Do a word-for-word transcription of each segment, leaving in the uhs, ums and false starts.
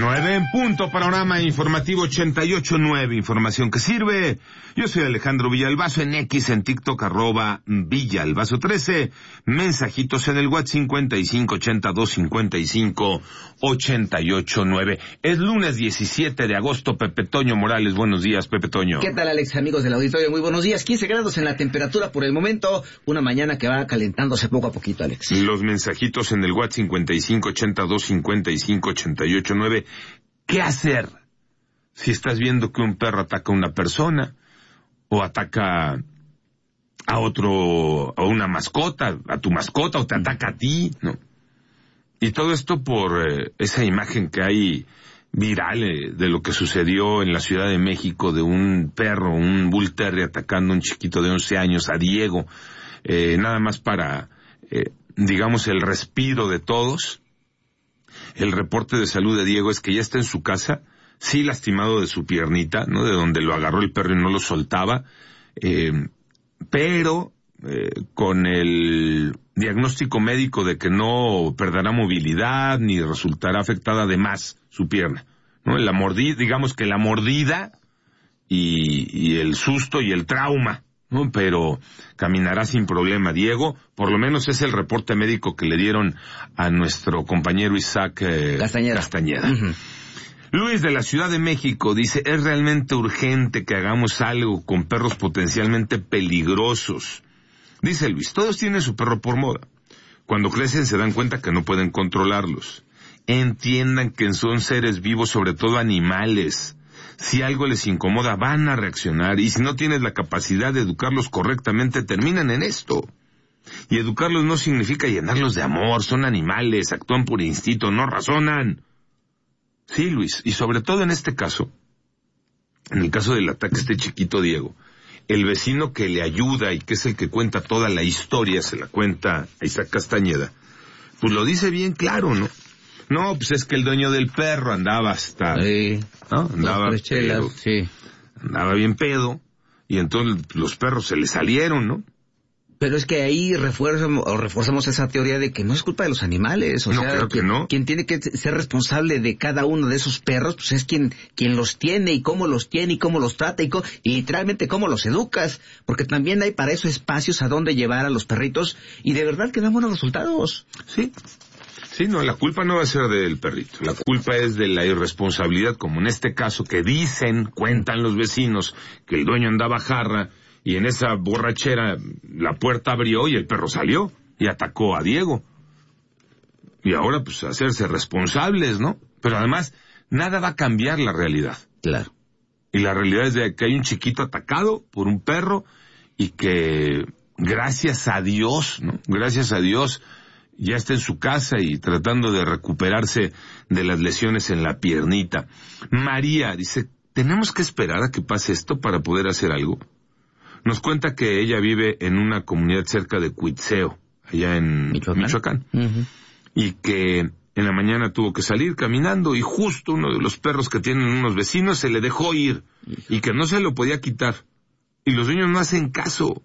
Nueve en punto, panorama informativo ochenta y ocho nueve, información que sirve. Yo soy Alejandro Villalbazo, en X, en TikTok, arroba Villalbazo trece, mensajitos en el WhatsApp cincuenta y cinco ochenta y dos cincuenta y cinco ochenta y ocho nueve. Es lunes diecisiete de agosto. Pepe Toño Morales, buenos días, Pepe Toño. ¿Qué tal, Alex, amigos del auditorio? Muy buenos días. quince grados en la temperatura por el momento, una mañana que va calentándose poco a poquito, Alex. Los mensajitos en el WhatsApp cincuenta y cinco ochenta y dos cincuenta y cinco ochenta y ocho nueve. ¿Qué hacer si estás viendo que un perro ataca a una persona o ataca a otro, a una mascota, a tu mascota, o te ataca a ti, ¿no? Y todo esto por eh, esa imagen que hay viral eh, de lo que sucedió en la Ciudad de México, de un perro, un Bull Terrier atacando a un chiquito de once años, a Diego, eh, nada más para, eh, digamos, el respiro de todos. El reporte de salud de Diego es que ya está en su casa, sí lastimado de su piernita, ¿no? De donde lo agarró el perro y no lo soltaba, eh, pero eh, con el diagnóstico médico de que no perderá movilidad ni resultará afectada de más su pierna, ¿no? La mordida, digamos que la mordida y, y el susto y el trauma, ¿no? Pero caminará sin problema Diego, por lo menos es el reporte médico que le dieron a nuestro compañero Isaac eh, Castañeda. Castañeda. Uh-huh. Luis de la Ciudad de México dice, es realmente urgente que hagamos algo con perros potencialmente peligrosos. Dice Luis, todos tienen su perro por moda. Cuando crecen se dan cuenta que no pueden controlarlos. Entiendan que son seres vivos, sobre todo animales. Si algo les incomoda, van a reaccionar, y si no tienes la capacidad de educarlos correctamente, terminan en esto. Y educarlos no significa llenarlos de amor, son animales, actúan por instinto, no razonan. Sí, Luis, y sobre todo en este caso, en el caso del ataque a este chiquito Diego, el vecino que le ayuda y que es el que cuenta toda la historia, se la cuenta a Isaac Castañeda, pues lo dice bien claro, ¿no? No, pues es que el dueño del perro andaba hasta... Sí, ¿no? Andaba, chelas, pedo, sí. andaba bien pedo, y entonces los perros se le salieron, ¿no? Pero es que ahí refuerzamos, o reforzamos esa teoría de que no es culpa de los animales. O no, sea, creo que quien, no. quien tiene que ser responsable de cada uno de esos perros, pues es quien quien los tiene, y cómo los tiene, y cómo los trata, y, co- y literalmente cómo los educas. Porque también hay para eso espacios a donde llevar a los perritos, y de verdad que dan buenos resultados. Sí. Sí, no, la culpa no va a ser del perrito. La culpa es de la irresponsabilidad, como en este caso, que dicen, cuentan los vecinos, que el dueño andaba jarra, y en esa borrachera la puerta abrió y el perro salió y atacó a Diego. Y ahora, pues, hacerse responsables, ¿no? Pero además, nada va a cambiar la realidad. Claro. Y la realidad es de que hay un chiquito atacado por un perro y que, gracias a Dios, ¿no? Gracias a Dios, ya está en su casa y tratando de recuperarse de las lesiones en la piernita. María dice, ¿tenemos que esperar a que pase esto para poder hacer algo? Nos cuenta que ella vive en una comunidad cerca de Cuitzeo, allá en Michoacán, Michoacán uh-huh. Y que en la mañana tuvo que salir caminando y justo uno de los perros que tienen unos vecinos se le dejó ir y que no se lo podía quitar. Y los dueños no hacen caso.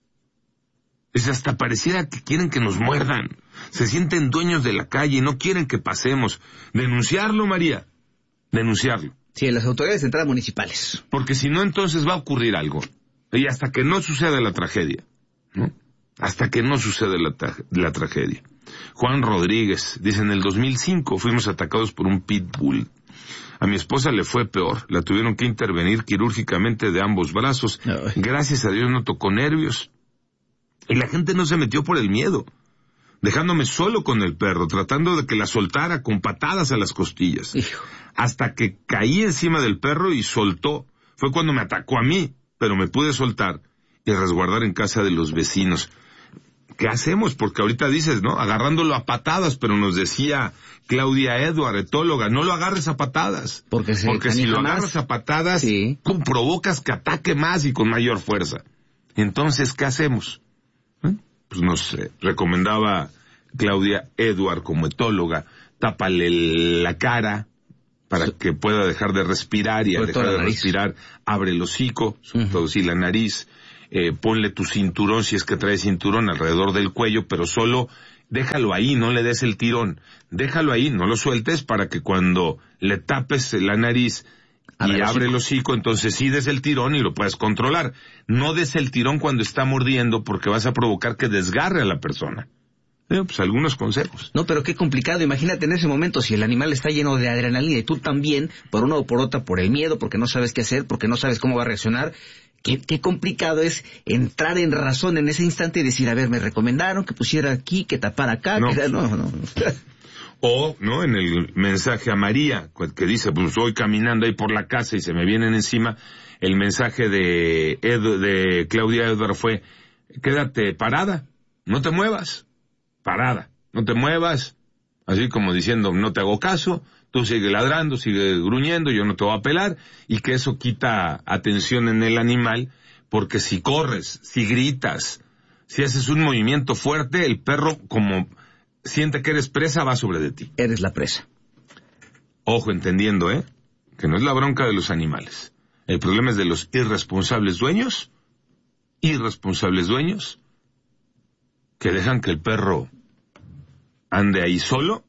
Es hasta pareciera que quieren que nos muerdan. Se sienten dueños de la calle y no quieren que pasemos. Denunciarlo, María. Denunciarlo. Sí, las autoridades de entrada municipales. Porque si no, entonces va a ocurrir algo. Y hasta que no suceda la tragedia, ¿no? Hasta que no suceda la, tra- la tragedia. Juan Rodríguez dice, en el dos mil cinco fuimos atacados por un pitbull. A mi esposa le fue peor. La tuvieron que intervenir quirúrgicamente de ambos brazos. Ay. Gracias a Dios no tocó nervios. Y la gente no se metió por el miedo, dejándome solo con el perro, tratando de que la soltara con patadas a las costillas. Hijo. Hasta que caí encima del perro y soltó. Fue cuando me atacó a mí, pero me pude soltar y resguardar en casa de los vecinos. ¿Qué hacemos? Porque ahorita dices, ¿no? Agarrándolo a patadas, pero nos decía Claudia Edward, etóloga, no lo agarres a patadas. Porque, se porque si lo más. agarras a patadas, sí. provocas que ataque más y con mayor fuerza. Entonces, ¿qué hacemos? ¿Eh? Pues nos eh, recomendaba Claudia Edward como etóloga, tápale la cara para sí. que pueda dejar de respirar, y al dejar de nariz. respirar, abre el hocico, sobre uh-huh. todo si la nariz, eh, ponle tu cinturón, si es que trae cinturón, alrededor del cuello, pero solo déjalo ahí, no le des el tirón, déjalo ahí, no lo sueltes para que cuando le tapes la nariz y abre el hocico, entonces sí des el tirón y lo puedes controlar. No des el tirón cuando está mordiendo porque vas a provocar que desgarre a la persona. Eh, pues algunos consejos. No, pero qué complicado. Imagínate en ese momento si el animal está lleno de adrenalina y tú también, por una o por otra, por el miedo, porque no sabes qué hacer, porque no sabes cómo va a reaccionar. Qué, qué complicado es entrar en razón en ese instante y decir, a ver, me recomendaron que pusiera aquí, que tapara acá. No, que... no, no. O, ¿no? En el mensaje a María, que dice, pues voy caminando ahí por la casa y se me vienen encima, el mensaje de Ed, de Claudia Edward fue, quédate parada, no te muevas, parada, no te muevas, así como diciendo, no te hago caso, tú sigue ladrando, sigue gruñendo, yo no te voy a pelar, y que eso quita atención en el animal, porque si corres, si gritas, si haces un movimiento fuerte, el perro como siente que eres presa, va sobre de ti. Eres la presa. Ojo, entendiendo, ¿eh? Que no es la bronca de los animales. El problema es de los irresponsables dueños, irresponsables dueños, que dejan que el perro ande ahí solo,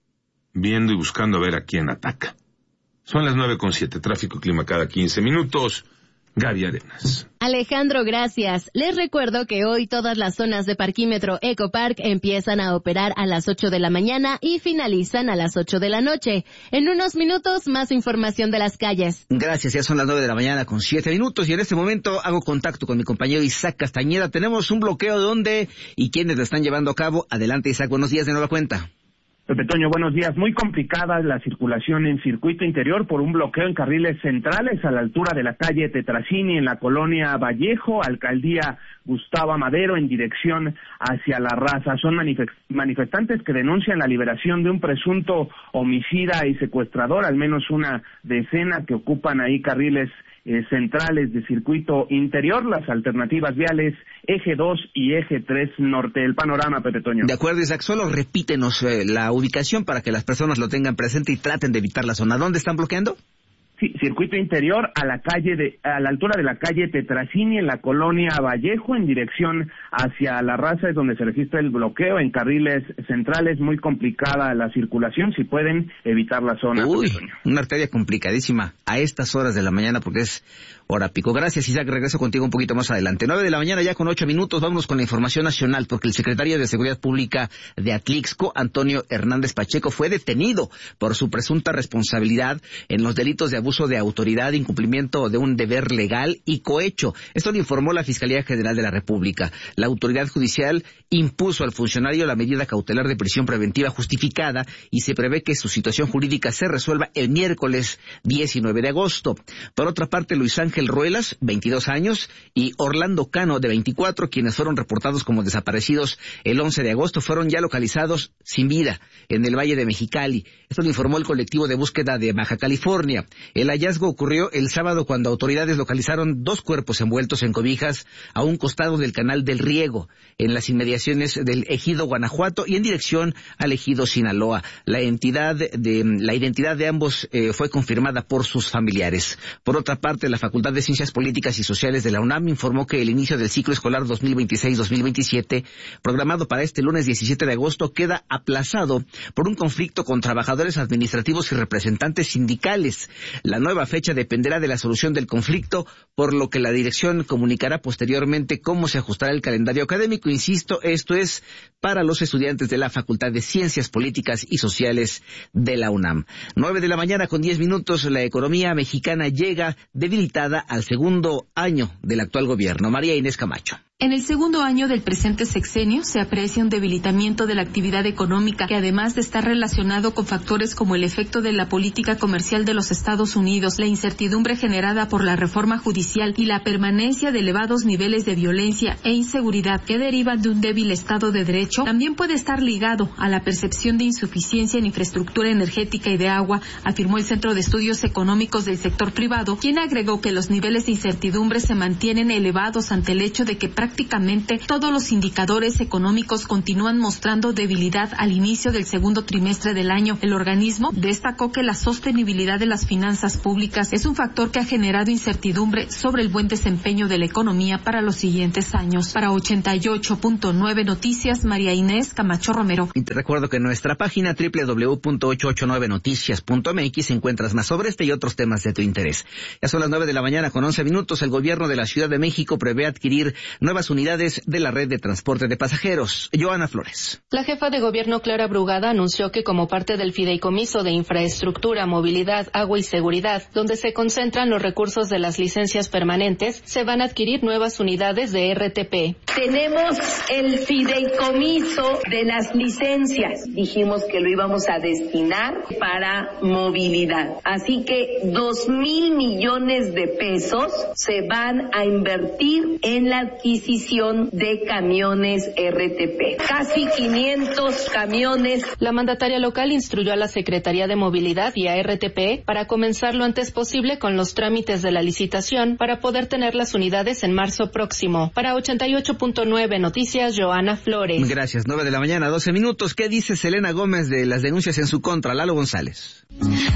viendo y buscando a ver a quién ataca. Son las nueve con siete, tráfico y clima cada quince minutos. Gaby Arenas. Alejandro, gracias. Les recuerdo que hoy todas las zonas de parquímetro Ecopark empiezan a operar a las ocho de la mañana y finalizan a las ocho de la noche. En unos minutos, más información de las calles. Gracias, ya son las nueve de la mañana con siete minutos y en este momento hago contacto con mi compañero Isaac Castañeda. Tenemos un bloqueo donde y quiénes lo están llevando a cabo. Adelante, Isaac, buenos días de nueva cuenta. Pepe Toño, buenos días. Muy complicada la circulación en circuito interior por un bloqueo en carriles centrales a la altura de la calle Tetracini en la colonia Vallejo, alcaldía Gustavo Amadero, en dirección hacia La Raza. Son manifestantes que denuncian la liberación de un presunto homicida y secuestrador, al menos una decena que ocupan ahí carriles Eh, centrales de circuito interior, las alternativas viales eje dos y eje tres norte. El panorama, Pepe Toño. De acuerdo, Isaac, solo repítenos eh, la ubicación para que las personas lo tengan presente y traten de evitar la zona. ¿Dónde están bloqueando? Sí, circuito interior a la calle de, a la altura de la calle Tetracini en la colonia Vallejo, en dirección hacia La Raza, es donde se registra el bloqueo en carriles centrales. Muy complicada la circulación, si pueden evitar la zona. Uy, una arteria complicadísima a estas horas de la mañana porque es hora pico. Gracias, Isaac, regreso contigo un poquito más adelante. Nueve de la mañana ya con ocho minutos, vámonos con la información nacional porque el secretario de Seguridad Pública de Atlixco, Antonio Hernández Pacheco, fue detenido por su presunta responsabilidad en los delitos de abuso de autoridad, incumplimiento de un deber legal y cohecho. Esto lo informó la Fiscalía General de la República. La autoridad judicial impuso al funcionario la medida cautelar de prisión preventiva justificada y se prevé que su situación jurídica se resuelva el miércoles diecinueve de agosto. Por otra parte, Luis Ángel Ruelas, veintidós años, y Orlando Cano, de veinticuatro, quienes fueron reportados como desaparecidos el once de agosto, fueron ya localizados sin vida en el Valle de Mexicali. Esto lo informó el colectivo de búsqueda de Baja California. El hallazgo ocurrió el sábado cuando autoridades localizaron dos cuerpos envueltos en cobijas a un costado del Canal del Riego, en las inmediaciones del ejido Guanajuato y en dirección al ejido Sinaloa. La entidad de, la identidad de ambos eh, fue confirmada por sus familiares. Por otra parte, la Facultad de Ciencias Políticas y Sociales de la UNAM informó que el inicio del ciclo escolar dos mil veintiséis dos mil veintisiete, programado para este lunes diecisiete de agosto, queda aplazado por un conflicto con trabajadores administrativos y representantes sindicales. La nueva fecha dependerá de la solución del conflicto, por lo que la dirección comunicará posteriormente cómo se ajustará el calendario académico. Insisto, esto es para los estudiantes de la Facultad de Ciencias Políticas y Sociales de la UNAM. Nueve de la mañana con diez minutos, la economía mexicana llega debilitada al segundo año del actual gobierno. María Inés Camacho. En el segundo año del presente sexenio se aprecia un debilitamiento de la actividad económica que, además de estar relacionado con factores como el efecto de la política comercial de los Estados Unidos, la incertidumbre generada por la reforma judicial y la permanencia de elevados niveles de violencia e inseguridad que derivan de un débil Estado de Derecho, también puede estar ligado a la percepción de insuficiencia en infraestructura energética y de agua, afirmó el Centro de Estudios Económicos del Sector Privado, quien agregó que los niveles de incertidumbre se mantienen elevados ante el hecho de que prácticamente todos los indicadores económicos continúan mostrando debilidad al inicio del segundo trimestre del año. El organismo destacó que la sostenibilidad de las finanzas públicas es un factor que ha generado incertidumbre sobre el buen desempeño de la economía para los siguientes años. Para ochenta y ocho punto nueve Noticias, María Inés Camacho Romero. Y te recuerdo que en nuestra página doble u doble u doble u punto ochocientos ochenta y nueve noticias punto m x encuentras más sobre este y otros temas de tu interés. Ya son las nueve de la mañana con once minutos. El gobierno de la Ciudad de México prevé adquirir nuevas unidades de la red de transporte de pasajeros. Joana Flores. La jefa de gobierno Clara Brugada anunció que como parte del fideicomiso de infraestructura, movilidad, agua y seguridad, donde se concentran los recursos de las licencias permanentes, se van a adquirir nuevas unidades de R T P. Tenemos el fideicomiso de las licencias. Dijimos que lo íbamos a destinar para movilidad. Así que dos mil millones de pesos se van a invertir en la adquisición de camiones R T P. Casi quinientos camiones. La mandataria local instruyó a la Secretaría de Movilidad y a R T P para comenzar lo antes posible con los trámites de la licitación para poder tener las unidades en marzo próximo. Para ochenta y ocho punto nueve Noticias, Joana Flores. Gracias. nueve de la mañana, doce minutos. ¿Qué dice Selena Gómez de las denuncias en su contra? Lalo González.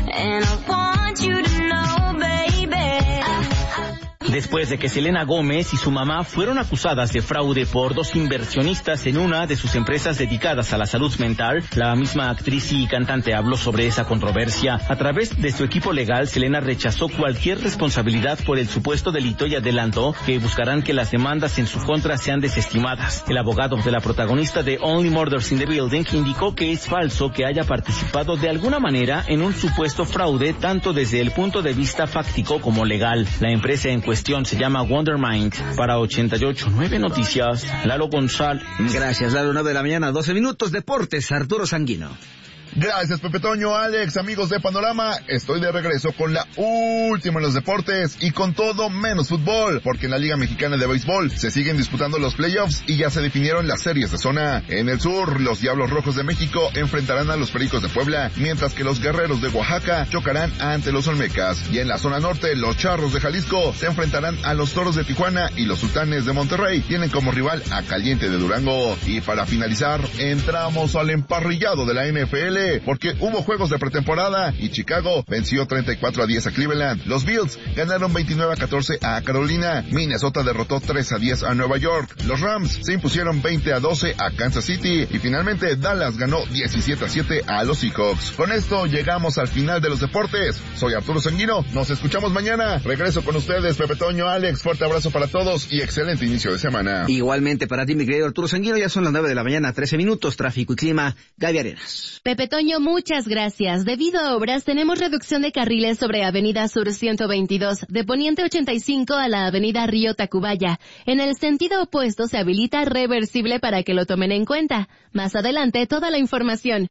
Después de que Selena Gómez y su mamá fueron acusadas de fraude por dos inversionistas en una de sus empresas dedicadas a la salud mental, la misma actriz y cantante habló sobre esa controversia. A través de su equipo legal, Selena rechazó cualquier responsabilidad por el supuesto delito y adelantó que buscarán que las demandas en su contra sean desestimadas. El abogado de la protagonista de Only Murders in the Building indicó que es falso que haya participado de alguna manera en un supuesto fraude, tanto desde el punto de vista fáctico como legal. La empresa en cuestión se llama Wondermind. Para ochenta y ocho punto nueve Noticias, Lalo González. Gracias, Lalo. nueve de la mañana, doce minutos. Deportes, Arturo Sanguino. Gracias, Pepe Toño, Alex, amigos de Panorama. Estoy de regreso con la última en los deportes y con todo menos fútbol, porque en la Liga Mexicana de Béisbol se siguen disputando los playoffs y ya se definieron las series de zona. En el sur, los Diablos Rojos de México enfrentarán a los Pericos de Puebla, mientras que los Guerreros de Oaxaca chocarán ante los Olmecas. Y en la zona norte, los Charros de Jalisco se enfrentarán a los Toros de Tijuana y los Sultanes de Monterrey tienen como rival a Caliente de Durango. Y para finalizar, entramos al emparrillado de la N F L, porque hubo juegos de pretemporada y Chicago venció treinta y cuatro a diez a Cleveland. Los Bills ganaron veintinueve a catorce a Carolina. Minnesota derrotó tres a diez a Nueva York. Los Rams se impusieron veinte a doce a Kansas City y finalmente Dallas ganó diecisiete a siete a los Seahawks. Con esto llegamos al final de los deportes. Soy Arturo Sanguino. Nos escuchamos mañana. Regreso con ustedes, Pepe Toño, Alex. Fuerte abrazo para todos y excelente inicio de semana. Igualmente para ti, mi querido Arturo Sanguino. Ya son las nueve de la mañana, trece minutos. Tráfico y clima, Gaby Arenas. Pepe Toño, muchas gracias. Debido a obras, tenemos reducción de carriles sobre Avenida Sur ciento veintidós, de Poniente ochenta y cinco a la Avenida Río Tacubaya. En el sentido opuesto se habilita reversible para que lo tomen en cuenta. Más adelante, toda la información.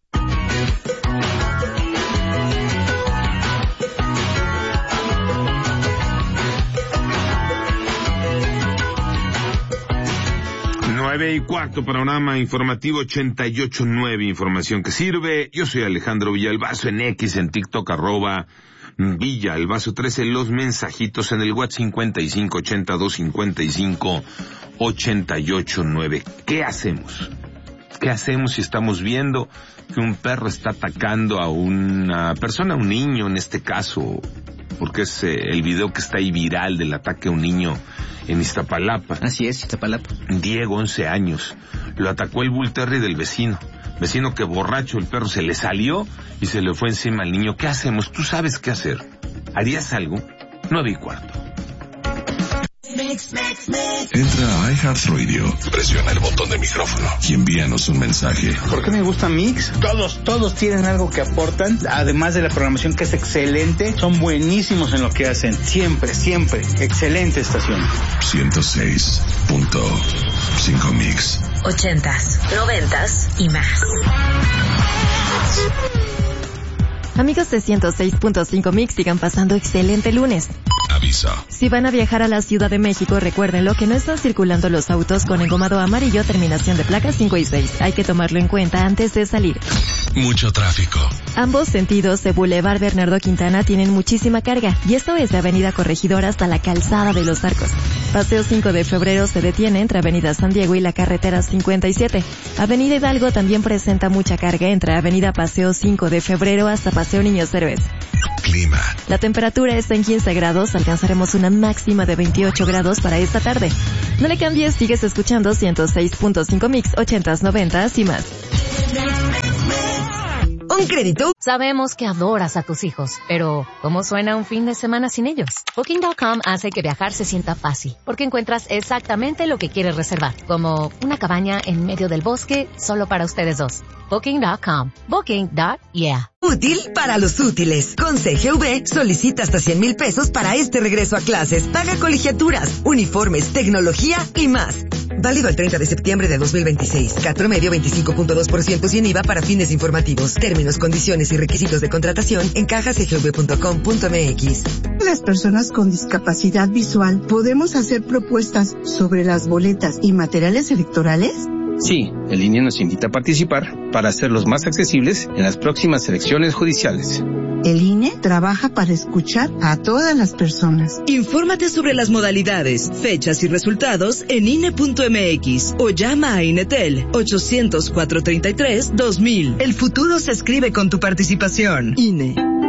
Nueve y cuarto, Panorama Informativo ochenta y ocho nueve, información que sirve. Yo soy Alejandro Villalbazo, en X, en TikTok, arroba Villalbazo trece, los mensajitos en el WhatsApp cincuenta y cinco ochenta y dos cincuenta y cinco ochenta y ocho nueve. ¿Qué hacemos? ¿Qué hacemos si estamos viendo que un perro está atacando a una persona, a un niño en este caso? Porque es eh, el video que está ahí viral del ataque a un niño en Iztapalapa. Así es, Iztapalapa. Diego, once años. Lo atacó el Bull Terrier del vecino. Vecino que borracho, el perro se le salió y se le fue encima al niño. ¿Qué hacemos? ¿Tú sabes qué hacer? ¿Harías algo? Nueve y cuarto. Entra a iHeartRadio, presiona el botón de micrófono y envíanos un mensaje. ¿Por qué me gusta Mix? Todos, todos tienen algo que aportan, además de la programación que es excelente, son buenísimos en lo que hacen. Siempre, siempre, excelente estación. ciento seis punto cinco Mix. Ochentas, noventas y más. Amigos de ciento seis punto cinco Mix, sigan pasando excelente lunes. aviso. Si van a viajar a la Ciudad de México, recuérdenlo que no están circulando los autos con engomado amarillo terminación de placas cinco y seis. Hay que tomarlo en cuenta antes de salir. Mucho tráfico. Ambos sentidos de Boulevard Bernardo Quintana tienen muchísima carga, y esto es de Avenida Corregidora hasta la Calzada de los Arcos. Paseo cinco de febrero se detiene entre Avenida San Diego y la carretera cincuenta y siete. Avenida Hidalgo también presenta mucha carga entre Avenida Paseo cinco de febrero hasta Paseo Niños Héroes. Clima. La temperatura está en quince grados, alcanzaremos una máxima de veintiocho grados para esta tarde. No le cambies, sigues escuchando ciento seis punto cinco Mix, ochentas, noventas y más. ¿Un crédito? Sabemos que adoras a tus hijos, pero ¿cómo suena un fin de semana sin ellos? Booking punto com hace que viajar se sienta fácil, porque encuentras exactamente lo que quieres reservar, como una cabaña en medio del bosque solo para ustedes dos. Booking punto com. Booking. Yeah. Útil para los útiles. Con C G V solicita hasta cien mil pesos para este regreso a clases. Paga colegiaturas, uniformes, tecnología y más. Válido el treinta de septiembre de dos mil veintiséis. C A T promedio veinticinco punto dos por ciento sin I V A para fines informativos. Términos, condiciones y requisitos de contratación en caja c g v punto com punto m x. Las personas con discapacidad visual podemos hacer propuestas sobre las boletas y materiales electorales. Sí, el I N E nos invita a participar para hacerlos más accesibles en las próximas elecciones judiciales. El I N E trabaja para escuchar a todas las personas. Infórmate sobre las modalidades, fechas y resultados en I N E punto m x o llama a Inetel ochocientos, cuatrocientos treinta y tres, dos mil. El futuro se escribe con tu participación. I N E.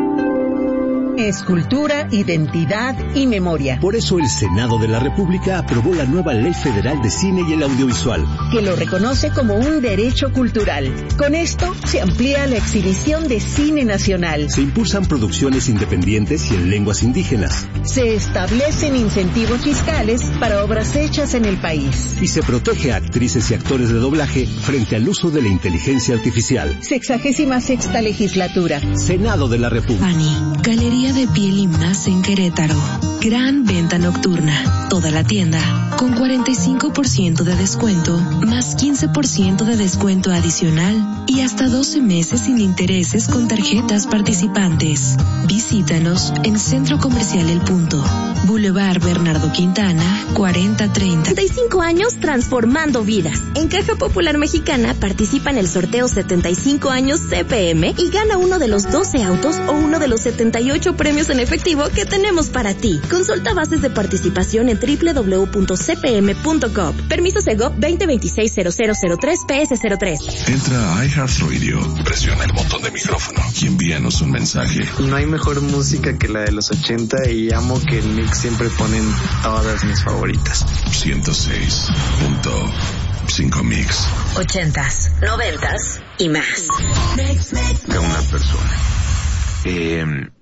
Escultura, identidad y memoria. Por eso el Senado de la República aprobó la nueva Ley Federal de Cine y el Audiovisual, que lo reconoce como un derecho cultural. Con esto se amplía la exhibición de cine nacional. Se impulsan producciones independientes y en lenguas indígenas. Se establecen incentivos fiscales para obras hechas en el país. Y se protege a actrices y actores de doblaje frente al uso de la inteligencia artificial. Sexagésima sexta legislatura. Senado de la República. Pani, Galería de Piel y Más en Querétaro. Gran venta nocturna. Toda la tienda con cuarenta y cinco por ciento de descuento, más quince por ciento de descuento adicional y hasta doce meses sin intereses con tarjetas participantes. Visítanos en Centro Comercial El Punto, Boulevard Bernardo Quintana, cuarenta treinta. setenta y cinco años transformando vidas. En Caja Popular Mexicana participa en el sorteo setenta y cinco años C P M y gana uno de los doce autos o uno de los setenta y ocho premios en efectivo que tenemos para ti. Consulta bases de participación en doble u doble u doble u punto c p m punto gov. Permiso Segov veinte veintiséis cero cero cero tres P S cero tres. Entra a iHeartRadio, presiona el botón de micrófono y envíanos un mensaje. No hay mejor música que la de los ochenta y amo que en Mix siempre ponen todas mis favoritas. ciento seis punto cinco Mix. Ochentas, noventas y más. Que una persona eh,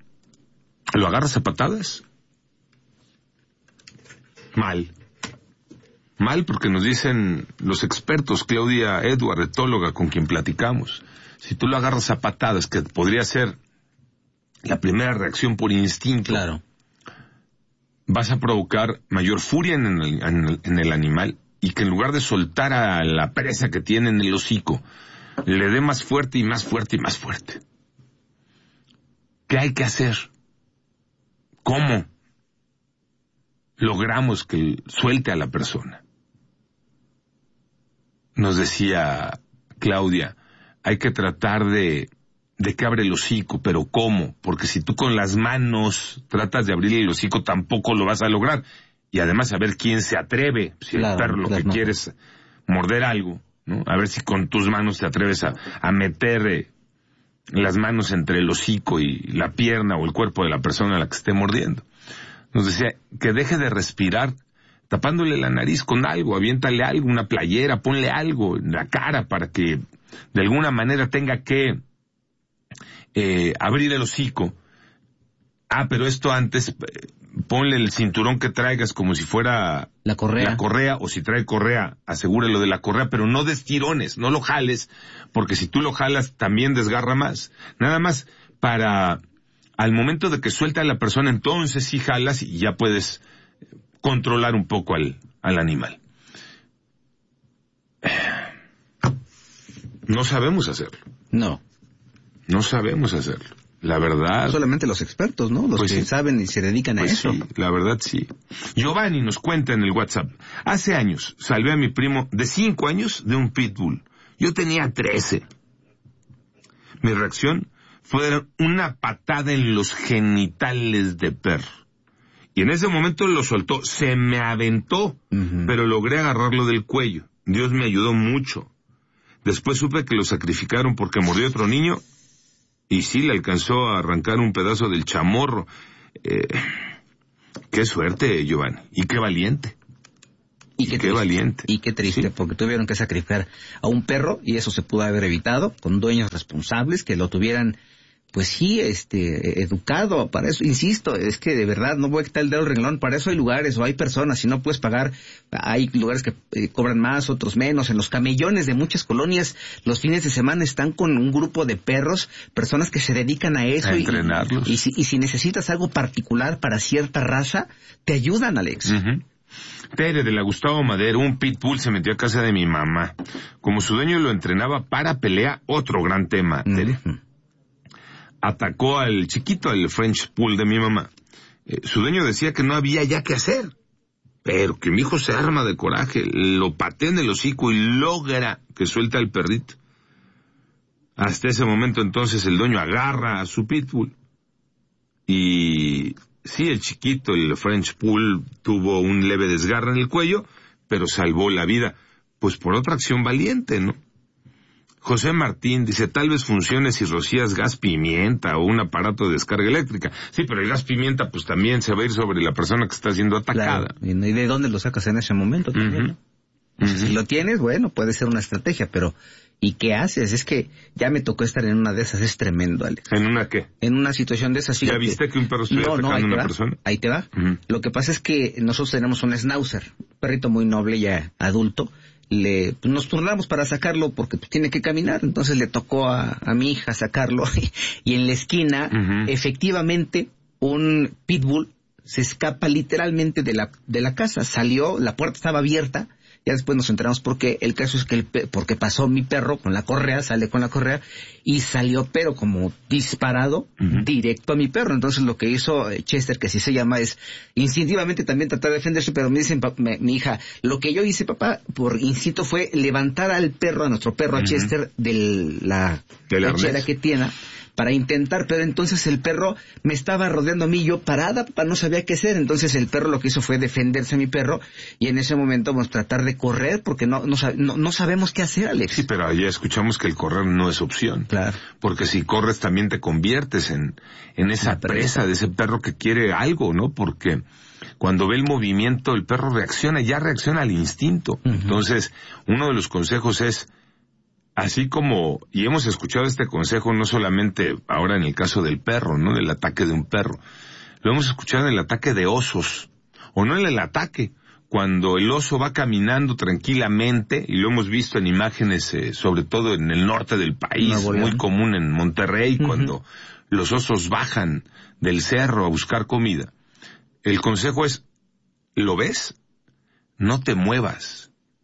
lo agarras a patadas. Mal. Mal porque nos dicen los expertos, Claudia Edward, etóloga con quien platicamos, si tú lo agarras a patadas, que podría ser la primera reacción por instinto, claro, vas a provocar mayor furia en el, en el, en el animal, y que en lugar de soltar a la presa que tiene en el hocico, le dé más fuerte y más fuerte y más fuerte. ¿Qué hay que hacer? ¿Cómo logramos que suelte a la persona? Nos decía Claudia, hay que tratar de, de que abre el hocico, pero ¿cómo? Porque si tú con las manos tratas de abrirle el hocico, tampoco lo vas a lograr. Y además a ver quién se atreve, si claro, el perro lo que no quiere es morder algo, ¿no? A ver si con tus manos te atreves a, a meter eh, las manos entre el hocico y la pierna o el cuerpo de la persona a la que esté mordiendo. Nos decía que deje de respirar tapándole la nariz con algo, aviéntale algo, una playera, ponle algo en la cara para que de alguna manera tenga que eh, abrir el hocico. Ah, pero esto antes, eh, ponle el cinturón que traigas como si fuera la correa. La correa, o si trae correa, asegúrelo de la correa, pero no des tirones, no lo jales, porque si tú lo jalas también desgarra más. Nada más para, al momento de que suelta a la persona, entonces sí jalas y ya puedes controlar un poco al, al animal. No sabemos hacerlo. No. No sabemos hacerlo. La verdad. Solamente los expertos, ¿no? Los pues que sí. saben y se dedican pues a eso. Sí, la verdad sí. Giovanni nos cuenta en el WhatsApp. Hace años salvé a mi primo de cinco años de un pitbull. Yo tenía trece. Mi reacción fue una patada en los genitales de perro. Y en ese momento lo soltó. Se me aventó, uh-huh. pero logré agarrarlo del cuello. Dios me ayudó mucho. Después supe que lo sacrificaron porque mordió a otro niño. Y sí, le alcanzó a arrancar un pedazo del chamorro. Eh, qué suerte, Giovanni. Y qué valiente. Y qué, y qué valiente. Y qué triste, sí. porque tuvieron que sacrificar a un perro y eso se pudo haber evitado con dueños responsables que lo tuvieran, pues sí, este, educado. Para eso, insisto, es que de verdad no voy a quitar el dedo al renglón. Para eso hay lugares o hay personas. Si no puedes pagar, hay lugares que eh, cobran más, otros menos. En los camellones de muchas colonias, los fines de semana están con un grupo de perros, personas que se dedican a eso. A y, entrenarlos. Y, y, si, y si necesitas algo particular para cierta raza, te ayudan, Alex. Uh-huh. Tere de la Gustavo Madero, un pitbull se metió a casa de mi mamá. Como su dueño lo entrenaba para pelea, otro gran tema, Tere. Uh-huh. Atacó al chiquito, al French Pool de mi mamá. Eh, su dueño decía que no había ya qué hacer, pero que mi hijo se arma de coraje, lo patea en el hocico y logra que suelta al perrito. Hasta ese momento entonces el dueño agarra a su pitbull. Y sí, el chiquito, el French Pool, tuvo un leve desgarre en el cuello, pero salvó la vida, pues por otra acción valiente, ¿no? José Martín dice, tal vez funcione si rocías gas pimienta o un aparato de descarga eléctrica. Sí, pero el gas pimienta pues también se va a ir sobre la persona que está siendo atacada. Claro. ¿Y de dónde lo sacas en ese momento también? Uh-huh. ¿No? Uh-huh. Si lo tienes, bueno, puede ser una estrategia, pero ¿y qué haces? Es que ya me tocó estar en una de esas, es tremendo, Alex. ¿En una qué? En una situación de esas. ¿Ya viste que un perro estuviera no, no, atacando a una va, persona? Ahí te va. Uh-huh. Lo que pasa es que nosotros tenemos un schnauzer, un perrito muy noble ya adulto. Le, pues nos turnamos para sacarlo porque pues, tiene que caminar, entonces le tocó a, a mi hija sacarlo y en la esquina uh-huh. efectivamente un pitbull se escapa literalmente de la de la casa, salió, la puerta estaba abierta, ya después nos enteramos por qué. El caso es que el pe- porque pasó mi perro con la correa, sale con la correa y salió pero como disparado uh-huh. directo a mi perro. Entonces lo que hizo Chester, que así se llama, es instintivamente también tratar de defenderse, pero me dicen, me, mi hija, lo que yo hice, papá, por instinto fue levantar al perro, a nuestro perro, uh-huh. a Chester, de la lechera que tiene, para intentar, pero entonces el perro me estaba rodeando a mí, yo parada, papá, no sabía qué hacer. Entonces el perro lo que hizo fue defenderse a mi perro y en ese momento vamos a tratar de correr porque no no, no no sabemos qué hacer, Alex. Sí, pero ya escuchamos que el correr no es opción. Claro. Porque si corres también te conviertes en, en esa presa. presa de ese perro que quiere algo, ¿no? Porque cuando ve el movimiento el perro reacciona, ya reacciona al instinto. Uh-huh. Entonces, uno de los consejos es, así como, y hemos escuchado este consejo no solamente ahora en el caso del perro, ¿no? Del ataque de un perro. Lo hemos escuchado en el ataque de osos, o no en el ataque, cuando el oso va caminando tranquilamente, y lo hemos visto en imágenes, eh, sobre todo en el norte del país, muy común en Monterrey, uh-huh. cuando los osos bajan del cerro a buscar comida. El consejo es, ¿lo ves? No te muevas.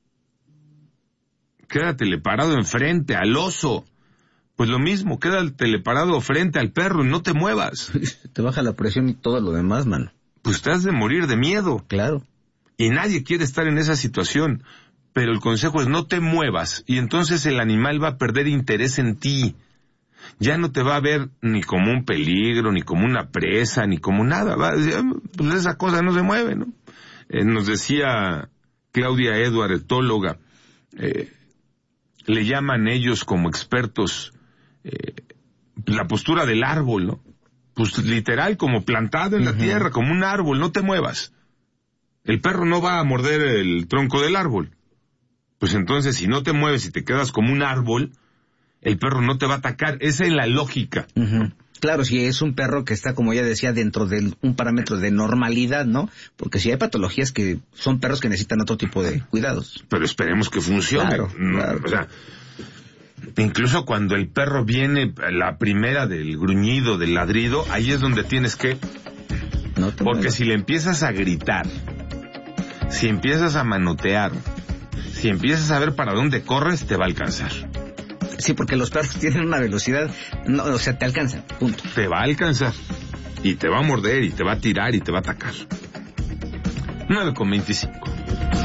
Quédatele parado enfrente al oso. Pues lo mismo, quédatele parado frente al perro y no te muevas. Te baja la presión y todo lo demás, mano. Pues te has de morir de miedo. Claro. Y nadie quiere estar en esa situación. Pero el consejo es no te muevas y entonces el animal va a perder interés en ti. Ya no te va a ver ni como un peligro, ni como una presa, ni como nada. Va a decir, pues esa cosa no se mueve, ¿no? Eh, nos decía Claudia Edward, etóloga, eh, le llaman ellos como expertos eh, la postura del árbol, ¿no? Pues literal, como plantado en uh-huh. la tierra, como un árbol, no te muevas. El perro no va a morder el tronco del árbol. Pues entonces, si no te mueves y te quedas como un árbol, el perro no te va a atacar. Esa es la lógica. Uh-huh. Claro, si es un perro que está, como ya decía, dentro de un parámetro de normalidad, ¿no? Porque si hay patologías que son perros que necesitan otro tipo de cuidados. Pero esperemos que funcione. Claro, claro. O sea, incluso cuando el perro viene, la primera del gruñido, del ladrido, ahí es donde tienes que... No te Porque muevas. si le empiezas a gritar, si empiezas a manotear, si empiezas a ver para dónde corres, te va a alcanzar. Sí, porque los perros tienen una velocidad, no, o sea, te alcanzan, punto. Te va a alcanzar, y te va a morder, y te va a tirar, y te va a atacar. nueve con veinticinco.